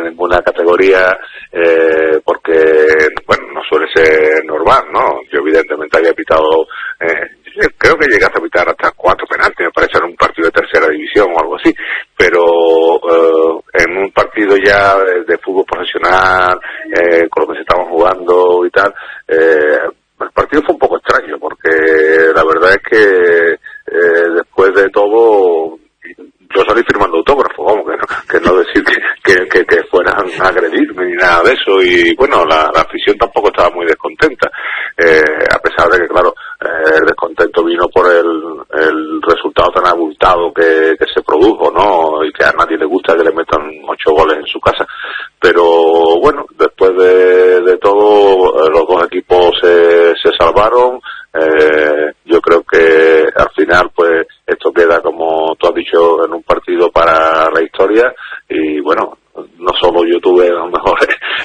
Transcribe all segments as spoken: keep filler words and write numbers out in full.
ninguna categoría, eh, porque, bueno, no suele ser normal, ¿no? Yo evidentemente había pitado, eh, creo que llegaste a pitar hasta cuatro penaltis, me parece, en un partido de tercera división o algo así, pero eh, en un partido ya de, de fútbol profesional, eh, con lo que se estaban jugando y tal, eh, el partido fue un poco extraño, porque la verdad es que eh, después de todo yo salí firmando autógrafos, vamos, que no, que no decir que, que, que, que fueran a agredirme ni nada de eso, y bueno, la, la afición tampoco estaba muy descontenta, eh, a pesar de que, claro, eh, el descontento vino por el, el resultado tan abultado que, que se produjo, ¿no? Y que a nadie le gusta que le metan ocho goles en su casa, pero bueno, después de, de todo, los dos equipos se, se salvaron. Eh, yo creo que al final pues esto queda, como tú has dicho, en un partido para la historia, y bueno, no solo yo tuve a lo mejor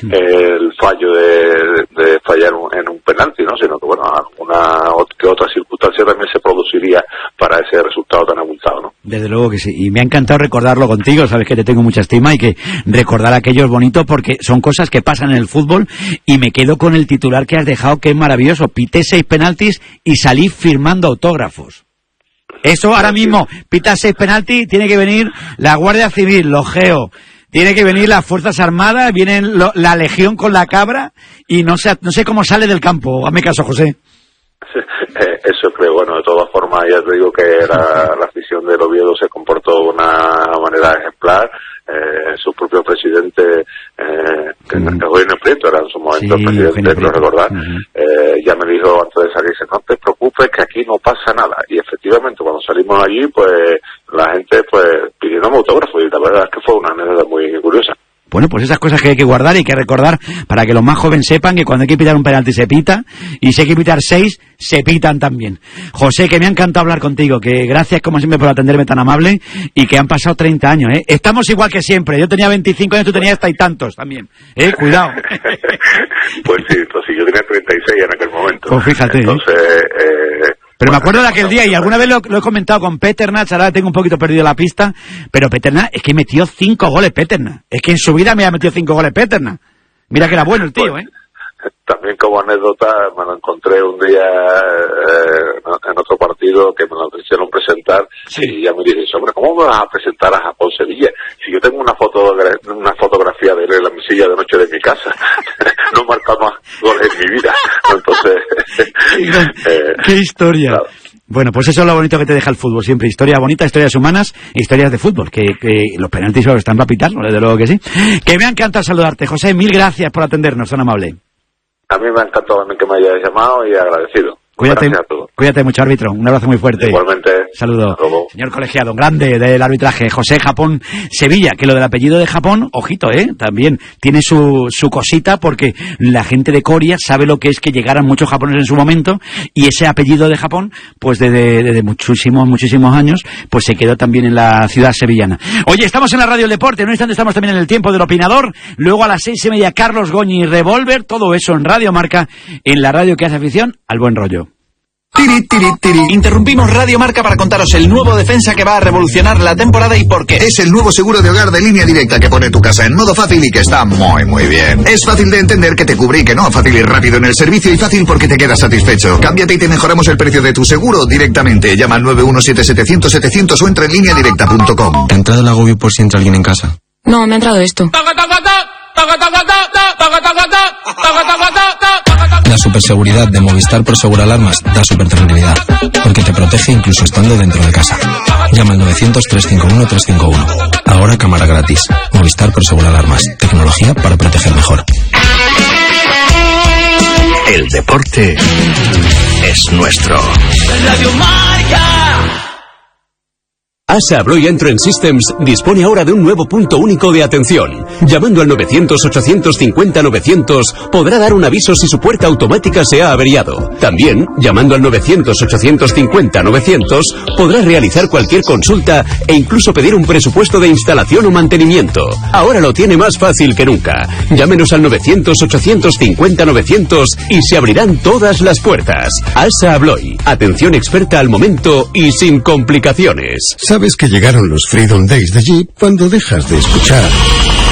el fallo de, de fallar en un penalti, ¿no? Sino que bueno, alguna que otra circunstancia también se produciría para ese resultado tan abultado, ¿no? Desde luego que sí, y me ha encantado recordarlo contigo, sabes que te tengo mucha estima, y que recordar aquello es bonito porque son cosas que pasan en el fútbol, y me quedo con el titular que has dejado, que es maravilloso: pité seis penaltis y salí firmando autógrafos. Eso ahora mismo, pita seis penaltis, tiene que venir la Guardia Civil, los GEO, tiene que venir las Fuerzas Armadas, vienen lo, la Legión con la cabra, y no sé, no sé cómo sale del campo. Hazme caso, José. Eh, eso creo, bueno, de todas formas, ya te digo que la, la afición del Oviedo se comportó de una manera ejemplar. Eh, su propio presidente, eh, que mm. Eugenio Prieto era en su momento sí, el presidente, creo recordar, uh-huh. eh, ya me dijo antes de salir, dice, no te preocupes que aquí no pasa nada. Y efectivamente, cuando salimos allí, pues la gente pues pidiéndome autógrafos, y la verdad es que fue una anécdota muy curiosa. Bueno, pues esas cosas que hay que guardar y hay que recordar para que los más jóvenes sepan que cuando hay que pitar un penalti se pita, y si hay que pitar seis, se pitan también. José, que me ha encantado hablar contigo, que gracias como siempre por atenderme tan amable, y que han pasado treinta años, ¿eh? Estamos igual que siempre, yo tenía veinticinco años, tú tenías hasta y tantos también, ¿eh? Cuidado. Pues sí, pues sí, yo tenía treinta y seis en aquel momento. Pues fíjate. Entonces, eh... Pero me acuerdo de aquel día, y alguna vez lo, lo he comentado con Peternach, ahora tengo un poquito perdido la pista, pero Peternach es que metió cinco goles Peternach. Es que en su vida me ha metido cinco goles Peternach. Mira que era bueno el tío, pues, ¿eh? También como anécdota, me lo encontré un día eh, en otro partido que me lo hicieron presentar, sí. Y ya me dije, hombre, ¿cómo me vas a presentar a Japón Sevilla? Si yo tengo una foto una fotografía de él en la mesilla de noche de mi casa, no he marcado más goles en mi vida. Entonces, eh, qué historia. Claro. Bueno, pues eso es lo bonito que te deja el fútbol, siempre historia bonita, historias humanas, historias de fútbol, que, que los penaltis solo están para pitarlo, desde luego que sí. Que me ha encantado saludarte, José, mil gracias por atendernos, tan amable. A mí me ha encantado también que me hayas llamado, y agradecido. Cuídate, cuídate mucho, árbitro. Un abrazo muy fuerte. Igualmente. Saludo. Señor colegiado, grande del arbitraje, José Japón Sevilla, que lo del apellido de Japón, ojito, ¿eh? También tiene su, su cosita, porque la gente de Coria sabe lo que es que llegaran muchos japoneses en su momento, y ese apellido de Japón, pues desde, desde muchísimos, muchísimos años, pues se quedó también en la ciudad sevillana. Oye, estamos en la Radio del Deporte, en un instante estamos también en el tiempo del opinador, luego a las seis y media Carlos Goñi Revolver, todo eso en Radio Marca, en la radio que hace afición al buen rollo. Tiri, tiri, tiri. Interrumpimos Radio Marca para contaros el nuevo defensa que va a revolucionar la temporada y por qué. Es el nuevo seguro de hogar de Línea Directa que pone tu casa en modo fácil y que está muy muy bien. Es fácil de entender, que te cubre y que no, fácil y rápido en el servicio, y fácil porque te quedas satisfecho. Cámbiate y te mejoramos el precio de tu seguro directamente. Llama al nueve uno siete setecientos setecientos o entra en línea directa punto com. ¿Te ha entrado el agobio por si entra alguien en casa? No, me ha entrado esto. La superseguridad de Movistar Prosegur Alarmas da supertranquilidad, porque te protege incluso estando dentro de casa. Llama al novecientos, trescientos cincuenta y uno, trescientos cincuenta y uno. Ahora cámara gratis. Movistar Prosegur Alarmas. Tecnología para proteger mejor. El deporte es nuestro. Radio Marca. ASA Abloy Entrance Systems dispone ahora de un nuevo punto único de atención. Llamando al novecientos, ochocientos cincuenta, novecientos podrá dar un aviso si su puerta automática se ha averiado. También, llamando al novecientos, ochocientos cincuenta, novecientos podrá realizar cualquier consulta e incluso pedir un presupuesto de instalación o mantenimiento. Ahora lo tiene más fácil que nunca. Llámenos al novecientos, ochocientos cincuenta, novecientos y se abrirán todas las puertas. ASA Abloy, atención experta al momento y sin complicaciones. Sabes que llegaron los Freedom Days de Jeep cuando dejas de escuchar